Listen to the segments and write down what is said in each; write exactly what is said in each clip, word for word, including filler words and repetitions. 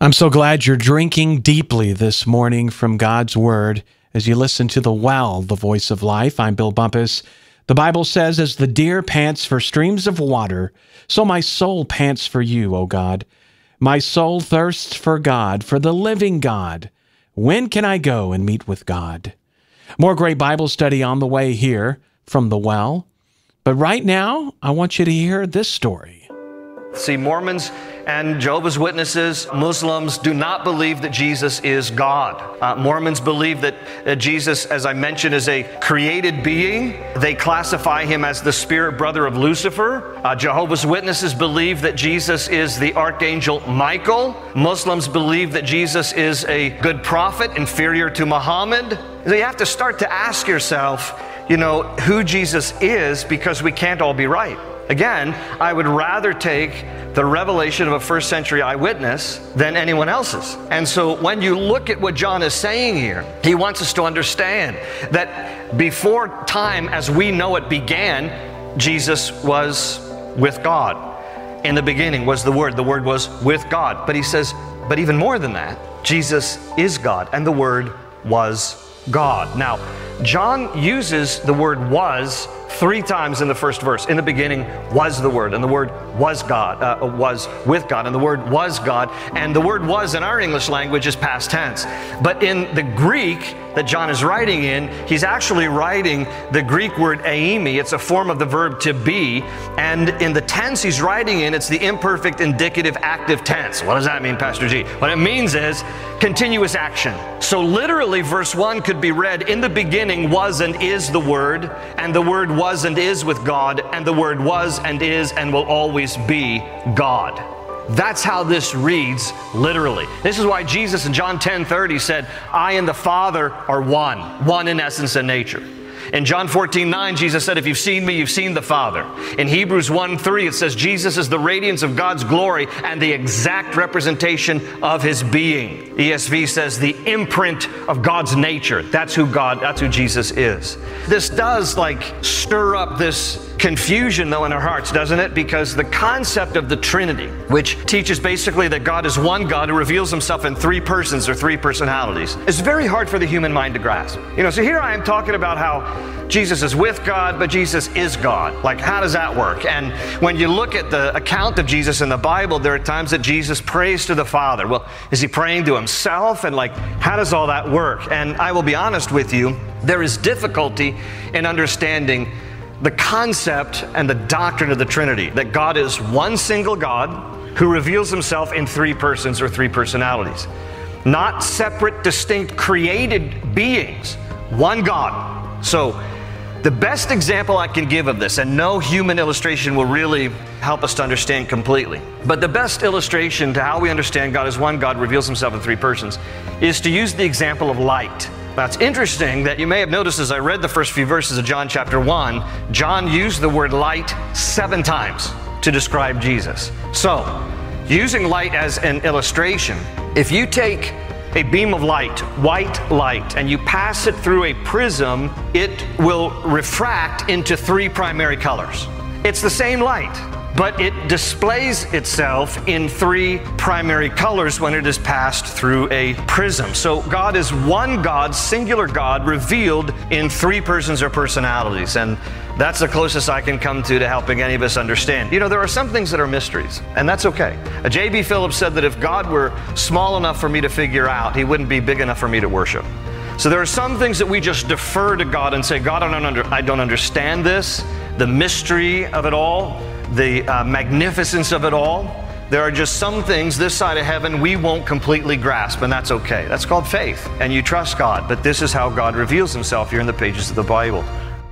I'm so glad you're drinking deeply this morning from God's Word as you listen to The Well, the Voice of Life. I'm Bill Bumpus. The Bible says, as the deer pants for streams of water, so my soul pants for you, O God. My soul thirsts for God, for the living God. When can I go and meet with God? More great Bible study on the way here from The Well. But right now, I want you to hear this story. See, Mormons and Jehovah's Witnesses, Muslims do not believe that Jesus is God. Uh, Mormons believe that uh, Jesus, as I mentioned, is a created being. They classify him as the spirit brother of Lucifer. Uh, Jehovah's Witnesses believe that Jesus is the archangel Michael. Muslims believe that Jesus is a good prophet, inferior to Muhammad. So you have to start to ask yourself, you know, who Jesus is, because we can't all be right. Again, I would rather take the revelation of a first century eyewitness than anyone else's. And so when you look at what John is saying here, he wants us to understand that before time as we know it began, Jesus was with God. In the beginning was the Word. The Word was with God. But he says, but even more than that, Jesus is God, and the Word was God. Now, John uses the word was three times in the first verse. In the beginning was the Word, and the Word was God, uh, was with God, and the Word was God. And the word was in our English language is past tense. But in the Greek that John is writing in, he's actually writing the Greek word eimi. It's a form of the verb to be. And in the tense he's writing in, it's the imperfect indicative active tense. What does that mean, Pastor G? What it means is continuous action. So literally verse one could be read, in the beginning was and is the Word, and the Word was and is with God, and the Word was and is and will always be God. That's how this reads literally. This is why Jesus in John ten thirty said, I and the Father are one, one in essence and nature. In John fourteen nine, Jesus said, if you've seen me, you've seen the Father. In Hebrews one three, it says, Jesus is the radiance of God's glory and the exact representation of His being. E S V says, the imprint of God's nature. That's who God, that's who Jesus is. This does like stir up this confusion though in our hearts, doesn't it? Because the concept of the Trinity, which teaches basically that God is one God who reveals Himself in three persons or three personalities, is very hard for the human mind to grasp. You know, so here I am talking about how Jesus is with God, but Jesus is God. Like, how does that work? And when you look at the account of Jesus in the Bible, there are times that Jesus prays to the Father. Well, is He praying to Himself? And like, how does all that work? And I will be honest with you, there is difficulty in understanding the concept and the doctrine of the Trinity, that God is one single God who reveals Himself in three persons or three personalities. Not separate, distinct, created beings. One God. So, the best example I can give of this, and no human illustration will really help us to understand completely, but the best illustration to how we understand God as one God reveals Himself in three persons is to use the example of light. Now, it's interesting that you may have noticed as I read the first few verses of John chapter one, John used the word light seven times to describe Jesus. So, using light as an illustration, if you take a beam of light, white light, and you pass it through a prism, it will refract into three primary colors. It's the same light, but it displays itself in three primary colors when it is passed through a prism. So God is one God, singular God, revealed in three persons or personalities. And that's the closest I can come to to helping any of us understand. You know, there are some things that are mysteries, and that's okay. J B Phillips said that if God were small enough for me to figure out, He wouldn't be big enough for me to worship. So there are some things that we just defer to God and say, God, I don't, under, I don't understand this, the mystery of it all, the uh, magnificence of it all. There are just some things this side of heaven we won't completely grasp, and that's okay. That's called faith, and you trust God. But this is how God reveals Himself here in the pages of the Bible.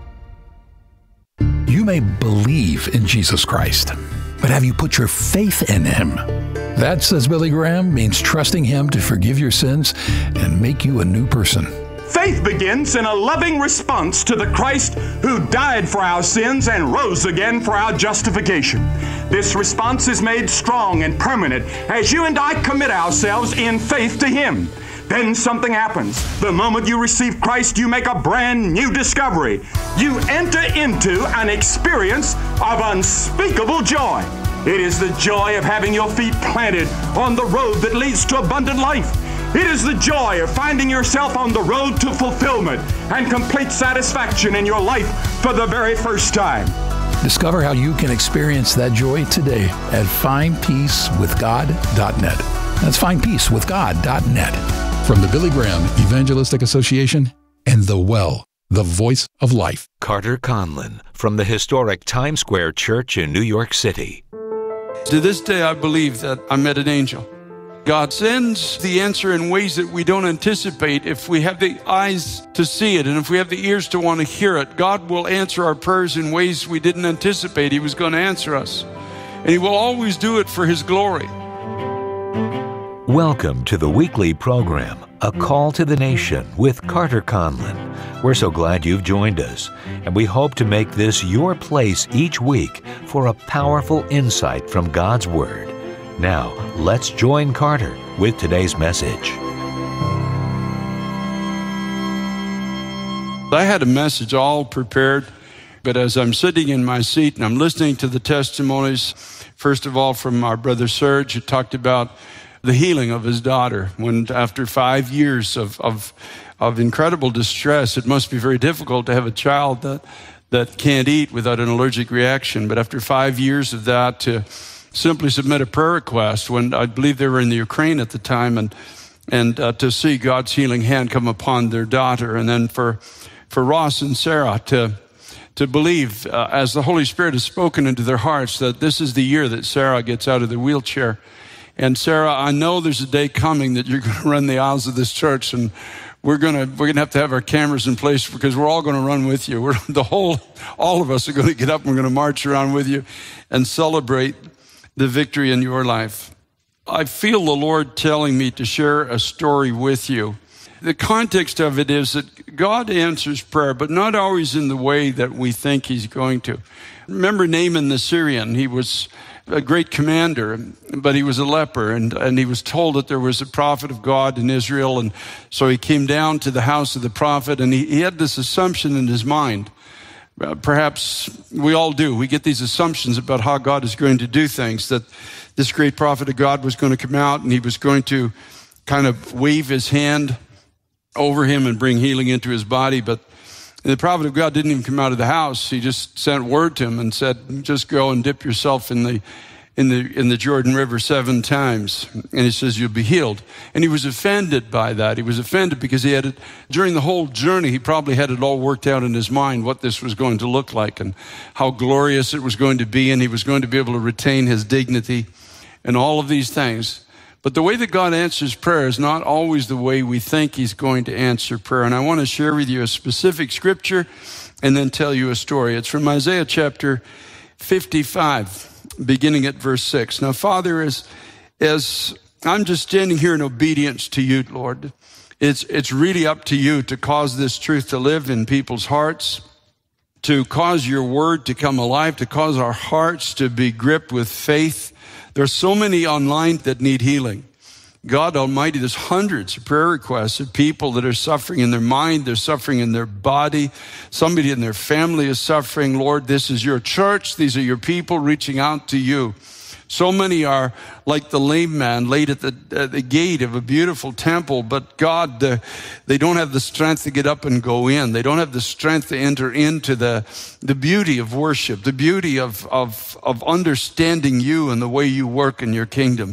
You may believe in Jesus Christ, but have you put your faith in Him? That, says Billy Graham, means trusting Him to forgive your sins and make you a new person. Faith begins in a loving response to the Christ who died for our sins and rose again for our justification. This response is made strong and permanent as you and I commit ourselves in faith to Him. Then something happens. The moment you receive Christ, you make a brand new discovery. You enter into an experience of unspeakable joy. It is the joy of having your feet planted on the road that leads to abundant life. It is the joy of finding yourself on the road to fulfillment and complete satisfaction in your life for the very first time. Discover how you can experience that joy today at find peace with god dot net. That's find peace with god dot net. From the Billy Graham Evangelistic Association and The Well, the voice of life. Carter Conlon from the historic Times Square Church in New York City. To this day, I believe that I met an angel. God sends the answer in ways that we don't anticipate. If we have the eyes to see it and if we have the ears to want to hear it, God will answer our prayers in ways we didn't anticipate He was going to answer us. And He will always do it for His glory. Welcome to the weekly program, A Call to the Nation with Carter Conlon. We're so glad you've joined us, and we hope to make this your place each week for a powerful insight from God's Word. Now, let's join Carter with today's message. I had a message all prepared, but as I'm sitting in my seat and I'm listening to the testimonies, first of all from our brother Serge, who talked about the healing of his daughter, when after five years of, of, of incredible distress, it must be very difficult to have a child that, that can't eat without an allergic reaction. But after five years of that, to simply submit a prayer request, when I believe they were in the Ukraine at the time, and and uh, to see God's healing hand come upon their daughter. And then for for Ross and Sarah to to believe, uh, as the Holy Spirit has spoken into their hearts, that this is the year that Sarah gets out of the wheelchair. And Sarah, I know there's a day coming that you're going to run the aisles of this church, and we're going to we're going to have to have our cameras in place because we're all going to run with you. We're the whole, all of us are going to get up and we're going to march around with you and celebrate the victory in your life. I feel the Lord telling me to share a story with you. The context of it is that God answers prayer, but not always in the way that we think He's going to. Remember Naaman the Syrian? He was a great commander, but he was a leper, and, and he was told that there was a prophet of God in Israel, and so he came down to the house of the prophet, and he, he had this assumption in his mind. Uh, perhaps we all do. We get these assumptions about how God is going to do things, that this great prophet of God was going to come out and he was going to kind of wave his hand over him and bring healing into his body. But the prophet of God didn't even come out of the house. He just sent word to him and said, just go and dip yourself in the in the in the Jordan River seven times. And he says, you'll be healed. And he was offended by that. He was offended because he had it, during the whole journey, he probably had it all worked out in his mind what this was going to look like and how glorious it was going to be, and he was going to be able to retain his dignity and all of these things. But the way that God answers prayer is not always the way we think He's going to answer prayer. And I want to share with you a specific scripture and then tell you a story. It's from Isaiah chapter fifty-five. Beginning at verse six. Now, Father, as, as I'm just standing here in obedience to you, Lord, it's, it's really up to you to cause this truth to live in people's hearts, to cause your word to come alive, to cause our hearts to be gripped with faith. There's so many online that need healing. God Almighty, there's hundreds of prayer requests of people that are suffering in their mind, they're suffering in their body. Somebody in their family is suffering. Lord, this is your church. These are your people reaching out to you. So many are like the lame man laid at the, at the gate of a beautiful temple, but God, uh, they don't have the strength to get up and go in. They don't have the strength to enter into the, the beauty of worship, the beauty of, of, of understanding you and the way you work in your kingdom.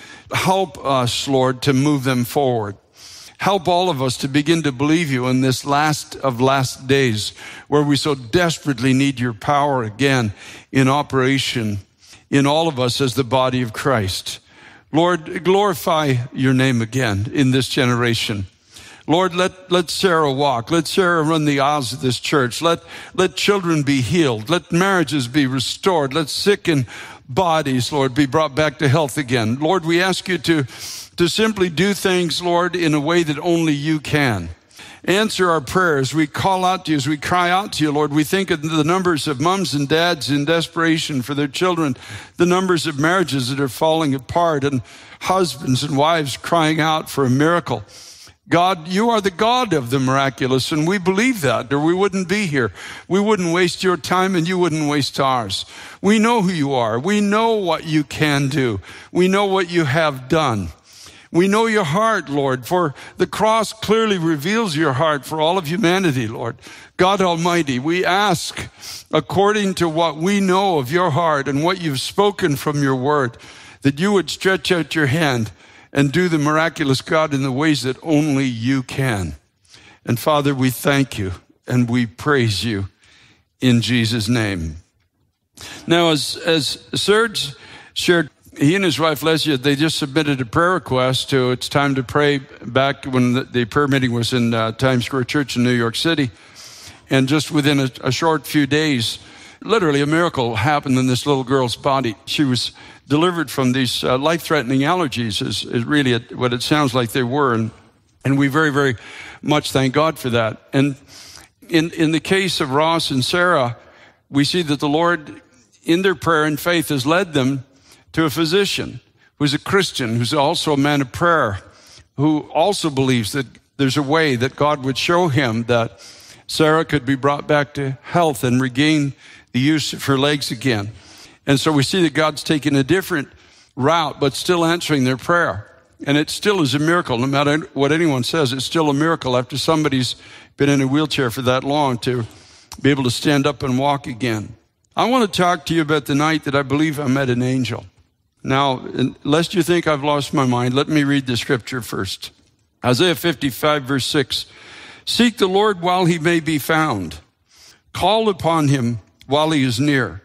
Help us, Lord, to move them forward. Help all of us to begin to believe you in this last of last days where we so desperately need your power again in operation in all of us as the body of Christ. Lord, glorify your name again in this generation. Lord, let, let Sarah walk. Let Sarah run the aisles of this church. Let, let children be healed. Let marriages be restored. Let sick and bodies, Lord, be brought back to health again. Lord, we ask you to, to simply do things, Lord, in a way that only you can. Answer our prayers. We call out to you as we cry out to you, Lord. We think of the numbers of moms and dads in desperation for their children, the numbers of marriages that are falling apart, and husbands and wives crying out for a miracle. God, you are the God of the miraculous, and we believe that, or we wouldn't be here. We wouldn't waste your time, and you wouldn't waste ours. We know who you are. We know what you can do. We know what you have done. We know your heart, Lord, for the cross clearly reveals your heart for all of humanity, Lord. God Almighty, we ask, according to what we know of your heart and what you've spoken from your word, that you would stretch out your hand and do the miraculous, God, in the ways that only you can. And Father, we thank you and we praise you in Jesus' name. Now, as, as Serge shared, he and his wife, Lesia, they just submitted a prayer request to It's Time to Pray back when the, the prayer meeting was in uh, Times Square Church in New York City. And just within a, a short few days, literally a miracle happened in this little girl's body. She was delivered from these uh, life-threatening allergies is, is really a, what it sounds like they were. And, and we very, very much thank God for that. And in, in the case of Ross and Sarah, we see that the Lord, in their prayer and faith, has led them to a physician who's a Christian, who's also a man of prayer, who also believes that there's a way that God would show him that Sarah could be brought back to health and regain the use of her legs again. And so we see that God's taken a different route, but still answering their prayer. And it still is a miracle. No matter what anyone says, it's still a miracle after somebody's been in a wheelchair for that long to be able to stand up and walk again. I want to talk to you about the night that I believe I met an angel. Now, lest you think I've lost my mind, let me read the scripture first. Isaiah fifty-five, verse six. Seek the Lord while he may be found. Call upon him while he is near.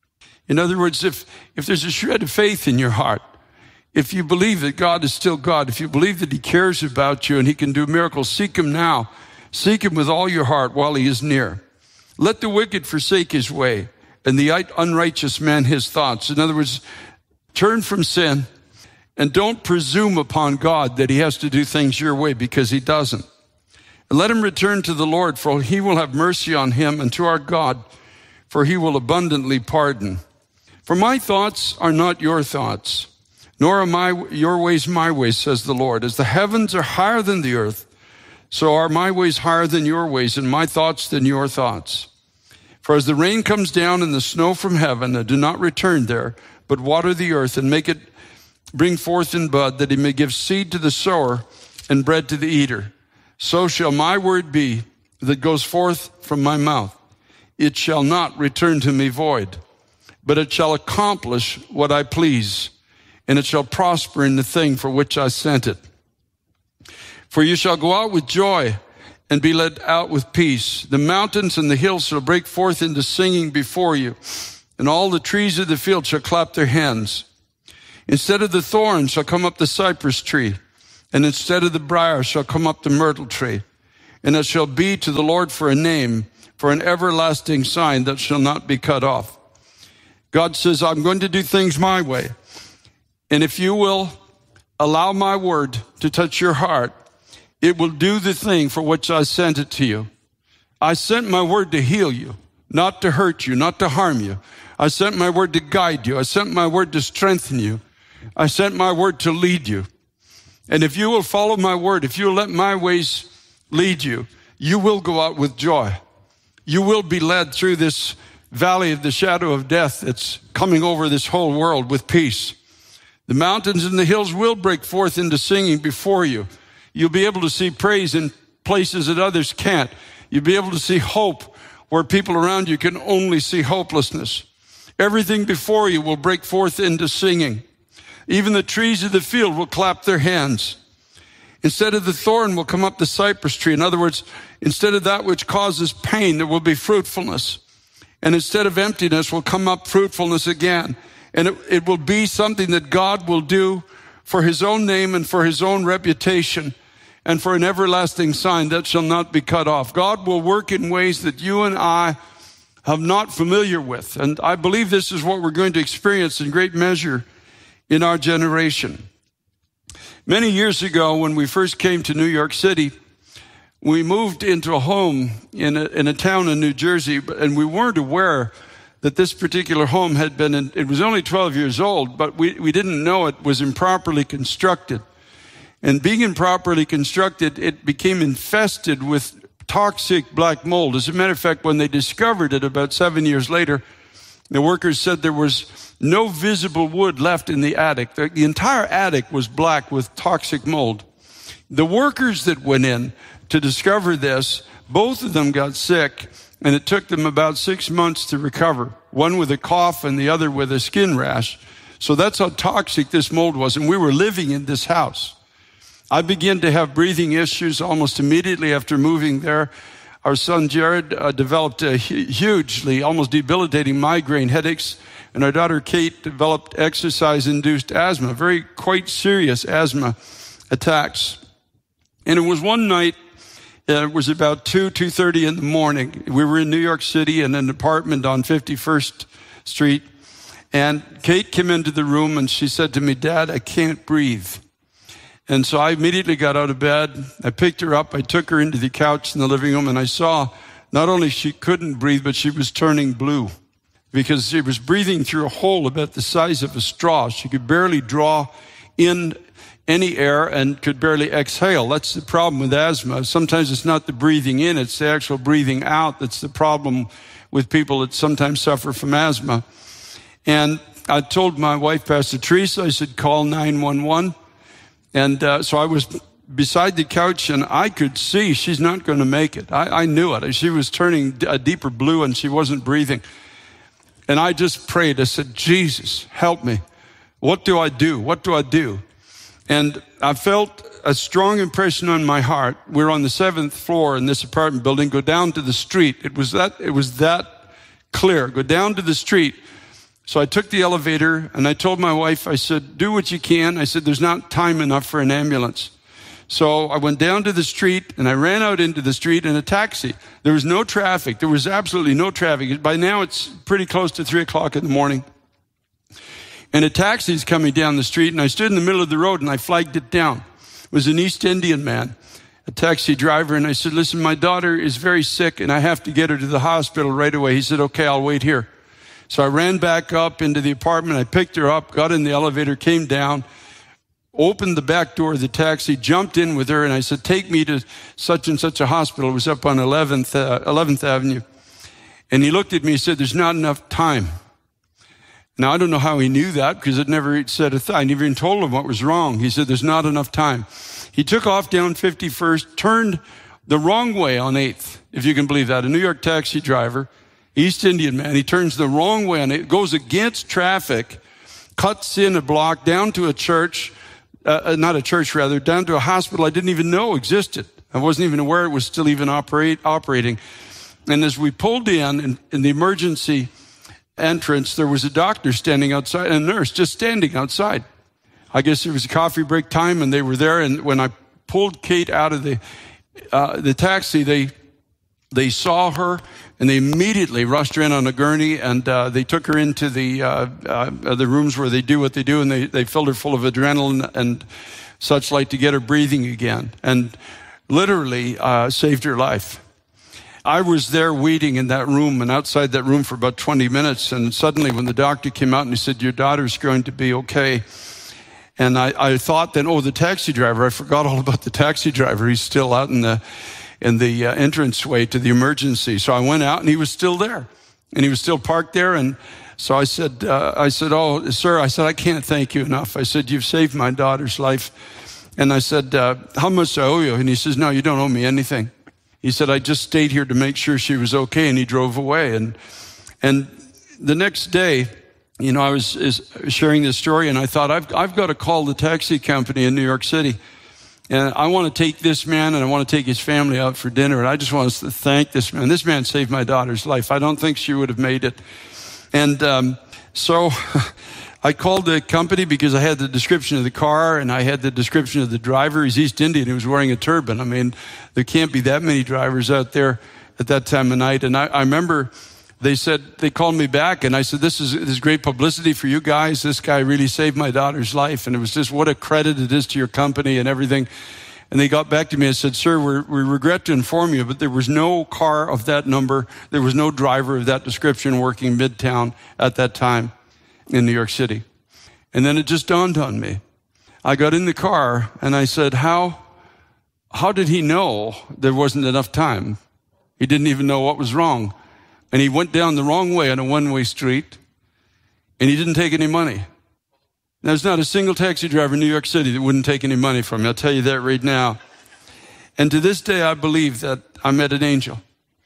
In other words, if, if there's a shred of faith in your heart, if you believe that God is still God, if you believe that he cares about you and he can do miracles, seek him now. Seek him with all your heart while he is near. Let the wicked forsake his way and the unrighteous man his thoughts. In other words, turn from sin and don't presume upon God that he has to do things your way, because he doesn't. And let him return to the Lord, for he will have mercy on him, and to our God, for he will abundantly pardon. For my thoughts are not your thoughts, nor are my, your ways my ways, says the Lord. As the heavens are higher than the earth, so are my ways higher than your ways, and my thoughts than your thoughts. For as the rain comes down and the snow from heaven, and do not return there, but water the earth and make it bring forth in bud, that he may give seed to the sower and bread to the eater, so shall my word be that goes forth from my mouth. It shall not return to me void, but it shall accomplish what I please, and it shall prosper in the thing for which I sent it. For you shall go out with joy and be led out with peace. The mountains and the hills shall break forth into singing before you, and all the trees of the field shall clap their hands. Instead of the thorn shall come up the cypress tree, and instead of the briar shall come up the myrtle tree. And it shall be to the Lord for a name, for an everlasting sign that shall not be cut off. God says, I'm going to do things my way. And if you will allow my word to touch your heart, it will do the thing for which I sent it to you. I sent my word to heal you, not to hurt you, not to harm you. I sent my word to guide you. I sent my word to strengthen you. I sent my word to lead you. And if you will follow my word, if you will let my ways lead you, you will go out with joy. You will be led through this valley of the shadow of death that's coming over this whole world with peace. The mountains and the hills will break forth into singing before you. You'll be able to see praise in places that others can't. You'll be able to see hope where people around you can only see hopelessness. Everything before you will break forth into singing. Even the trees of the field will clap their hands. Instead of the thorn will come up the cypress tree. In other words, instead of that which causes pain, there will be fruitfulness. And instead of emptiness will come up fruitfulness again. And it, it will be something that God will do for his own name and for his own reputation and for an everlasting sign that shall not be cut off. God will work in ways that you and I have not familiar with. And I believe this is what we're going to experience in great measure in our generation. Many years ago, when we first came to New York City, we moved into a home in a, in a town in New Jersey, and we weren't aware that this particular home had been, in, it was only twelve years old, but we, we didn't know it was improperly constructed. And being improperly constructed, it became infested with toxic black mold. As a matter of fact, when they discovered it about seven years later, the workers said there was no visible wood left in the attic. The, the entire attic was black with toxic mold. The workers that went in to discover this, both of them got sick, and it took them about six months to recover, one with a cough and the other with a skin rash. So that's how toxic this mold was, and we were living in this house. I began to have breathing issues almost immediately after moving there. Our son Jared uh, developed a hu- hugely, almost debilitating migraine headaches, and our daughter Kate developed exercise-induced asthma, very quite serious asthma attacks. And it was one night, uh, it was about two, two thirty in the morning. We were in New York City in an apartment on fifty-first Street, and Kate came into the room and she said to me, "Dad, I can't breathe." And so I immediately got out of bed. I picked her up. I took her into the couch in the living room, and I saw not only she couldn't breathe, but she was turning blue because she was breathing through a hole about the size of a straw. She could barely draw in any air and could barely exhale. That's the problem with asthma. Sometimes it's not the breathing in, it's the actual breathing out that's the problem with people that sometimes suffer from asthma. And I told my wife, Pastor Teresa, I said, call nine one one. And uh, so I was beside the couch, and I could see she's not going to make it. I, I knew it. She was turning a deeper blue, and she wasn't breathing. And I just prayed. I said, Jesus, help me. What do I do? What do I do? And I felt a strong impression on my heart. We're on the seventh floor in this apartment building. Go down to the street. It was that, it was that clear. Go down to the street. So I took the elevator and I told my wife, I said, do what you can. I said, there's not time enough for an ambulance. So I went down to the street and I ran out into the street in a taxi. There was no traffic. There was absolutely no traffic. By now it's pretty close to three o'clock in the morning. And a taxi is coming down the street, and I stood in the middle of the road and I flagged it down. It was an East Indian man, a taxi driver. And I said, listen, my daughter is very sick and I have to get her to the hospital right away. He said, okay, I'll wait here. So I ran back up into the apartment. I picked her up, got in the elevator, came down, opened the back door of the taxi, jumped in with her, and I said, take me to such and such a hospital. It was up on eleventh, uh, eleventh Avenue. And he looked at me and said, there's not enough time. Now, I don't know how he knew that because it never said a thing. I never even told him what was wrong. He said, there's not enough time. He took off down fifty-first, turned the wrong way on eighth, if you can believe that. A New York taxi driver, East Indian man, he turns the wrong way on it, goes against traffic, cuts in a block down to a church, uh, not a church rather, down to a hospital I didn't even know existed. I wasn't even aware it was still even operate, operating. And as we pulled in, in, in the emergency entrance, there was a doctor standing outside, and a nurse just standing outside. I guess it was a coffee break time, and they were there. And when I pulled Kate out of the uh, the taxi, they they saw her, and they immediately rushed her in on a gurney, and uh, they took her into the uh, uh, the rooms where they do what they do, and they, they filled her full of adrenaline and such like to get her breathing again, and literally uh, saved her life. I was there waiting in that room and outside that room for about twenty minutes, and suddenly when the doctor came out and he said, your daughter's going to be okay. And I, I thought then, oh, the taxi driver, I forgot all about the taxi driver. He's still out in the in the uh, entranceway to the emergency. So I went out and he was still there, and he was still parked there. And so I said, uh, I said, oh, sir, I said, I can't thank you enough. I said, you've saved my daughter's life. And I said, uh, how much do I owe you? And he says, no, you don't owe me anything. He said, I just stayed here to make sure she was okay, and he drove away. And and the next day, you know, I was is sharing this story, and I thought, I've, I've got to call the taxi company in New York City. And I want to take this man, and I want to take his family out for dinner, and I just want to thank this man. This man saved my daughter's life. I don't think she would have made it. And um, so I called the company because I had the description of the car and I had the description of the driver. He's East Indian. He was wearing a turban. I mean, there can't be that many drivers out there at that time of night. And I, I remember they said, they called me back and I said, this is, this is great publicity for you guys. This guy really saved my daughter's life. And it was just what a credit it is to your company and everything. And they got back to me and said, sir, we're, we regret to inform you, but there was no car of that number. There was no driver of that description working Midtown at that time in New York City. And then it just dawned on me. I got in the car and I said, how, how did he know there wasn't enough time? He didn't even know what was wrong. And he went down the wrong way on a one-way street, and he didn't take any money. There's not a single taxi driver in New York City that wouldn't take any money from me. I'll tell you that right now. And to this day, I believe that I met an angel.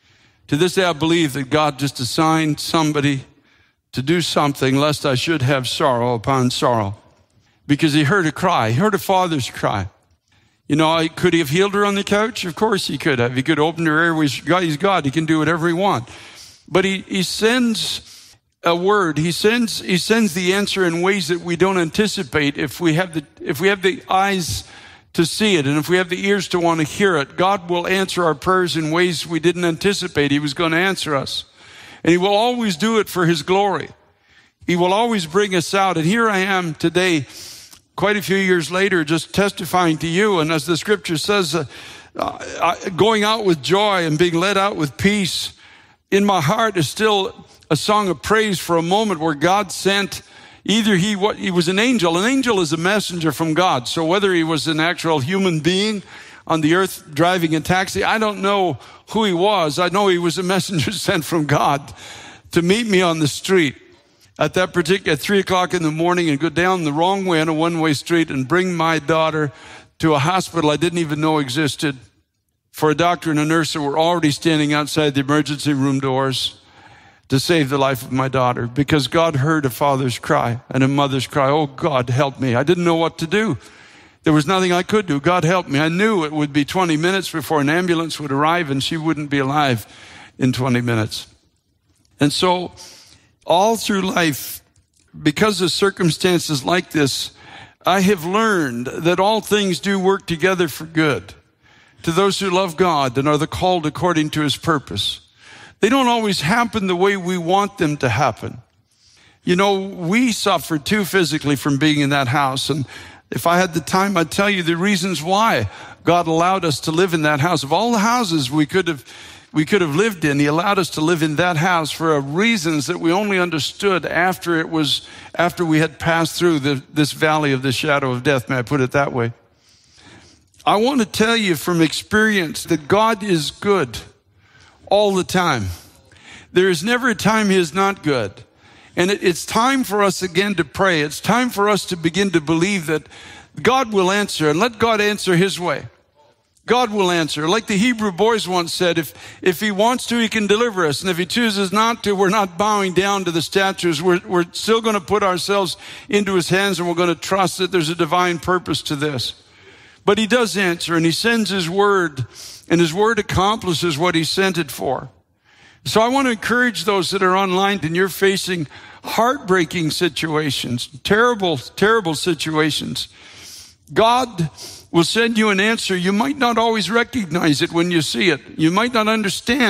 To this day, I believe that God just assigned somebody to do something lest I should have sorrow upon sorrow. Because he heard a cry. He heard a father's cry. You know, could he have healed her on the couch? Of course he could have. He could open her airways. He's God. He can do whatever he wants. But he, he sends a word. He sends, he sends the answer in ways that we don't anticipate if we have the, if we have the eyes to see it and if we have the ears to want to hear it. God will answer our prayers in ways we didn't anticipate he was going to answer us. And he will always do it for his glory. He will always bring us out. And here I am today, quite a few years later, just testifying to you. And as the scripture says, uh, uh, going out with joy and being led out with peace. In my heart is still a song of praise for a moment where God sent either he, what, he was an angel. An angel is a messenger from God. So whether he was an actual human being on the earth driving a taxi, I don't know who he was. I know he was a messenger sent from God to meet me on the street at that particular, at three o'clock in the morning and go down the wrong way on a one-way street and bring my daughter to a hospital I didn't even know existed, for a doctor and a nurse that were already standing outside the emergency room doors to save the life of my daughter, because God heard a father's cry and a mother's cry. Oh, God, help me. I didn't know what to do. There was nothing I could do. God help me. I knew it would be twenty minutes before an ambulance would arrive and she wouldn't be alive in twenty minutes. And so all through life, because of circumstances like this, I have learned that all things do work together for good to those who love God and are the called according to his purpose. They don't always happen the way we want them to happen. You know, we suffered too physically from being in that house. And if I had the time, I'd tell you the reasons why God allowed us to live in that house. Of all the houses we could have we could have lived in, he allowed us to live in that house for reasons that we only understood after it was after we had passed through the, this valley of the shadow of death. May I put it that way? I want to tell you from experience that God is good all the time. There is never a time he is not good. And it, it's time for us again to pray. It's time for us to begin to believe that God will answer, and let God answer his way. God will answer. Like the Hebrew boys once said, if, if he wants to, he can deliver us. And if he chooses not to, we're not bowing down to the statues. We're, we're still going to put ourselves into his hands, and we're going to trust that there's a divine purpose to this. But he does answer, and he sends his word, and his word accomplishes what he sent it for. So I want to encourage those that are online and you're facing heartbreaking situations, terrible, terrible situations. God will send you an answer. You might not always recognize it when you see it. You might not understand